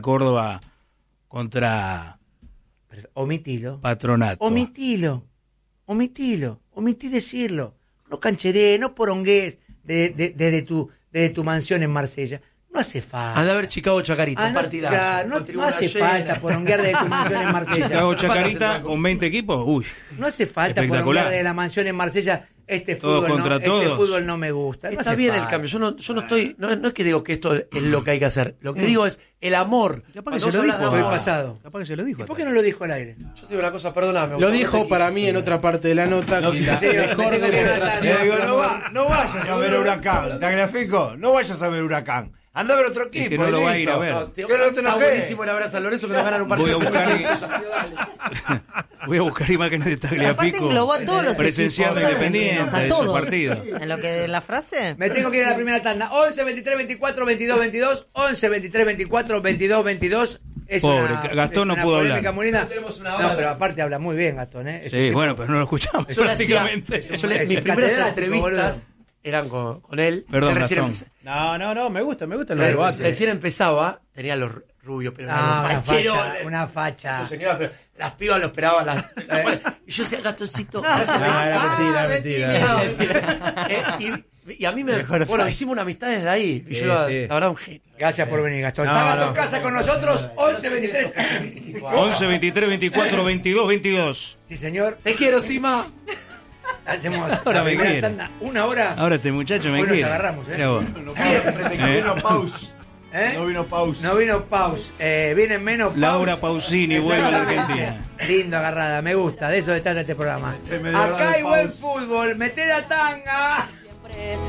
Córdoba contra Omitilo. Patronato. Omití decirlo. No cancheré, no porongues desde tu mansión en Marsella. No hace falta. Anda a ver Chicago Chacarita, un partidazo. No hace falta poronguear desde tu mansión en Marsella. Chicago Chacarita con 20 equipos, uy. No hace falta poronguear desde la mansión en Marsella. Este fútbol no me gusta. Está bien el cambio. Yo no estoy. No es que digo que esto es lo que hay que hacer. Lo que digo es el amor. Capaz que se lo dijo el pasado. Capaz que se lo dijo. ¿Por qué no lo dijo al aire? Yo te digo una cosa, perdóname. Lo dijo para mí en otra parte de la nota. No, que la mejor demostración. Le digo, no vayas a ver Huracán. Tagliafico, no vayas a ver Huracán. Anda a ver otro equipo. Es que no lo va a ir a ver. Está buenísimo el abrazo a Lorenzo que nos ganan un partido. Voy a buscar imágenes de Tagliafico englobó a todos los presenciando equipos, Independiente a de esos todos. partidos. En lo que la frase. Me tengo que ir a la primera tanda. 11 23 24 22 22. 11 23 24 22 22. Pobre, Gastón no pudo hablar. No, pero aparte habla muy bien Gastón, ¿eh? Sí, bueno, pero no lo escuchamos prácticamente. Mis primeras entrevistas eran con él. Perdón, Gastón. No, me gusta los debates. Recién empezaba, tenía los rubios, pero una facha. Señora, pero las pibas lo esperaban. Y yo decía, Gastoncito. Era mentira. Y a mí bueno, hicimos una amistad desde ahí. Y yo, la verdad, un genio. Gracias por venir, Gastón. Está Gastón en casa con nosotros. 11 23. 11 23 24 22 22. Sí, señor. Te quiero, Sima. Hacemos ahora me quiere. Tanda, una hora. Ahora este muchacho me quiere. Nos agarramos, No vino Paus. No vino Paus. Vienen menos Paus. Laura Pausini vuelve a la Argentina. Lindo, agarrada. Me gusta. De eso se trata este programa. Acá hay buen fútbol. Meté la tanga.